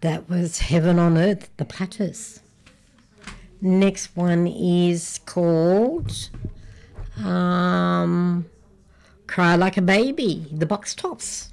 That was Heaven on Earth, the Platters. Next one is called Cry Like a Baby, the Box Tops.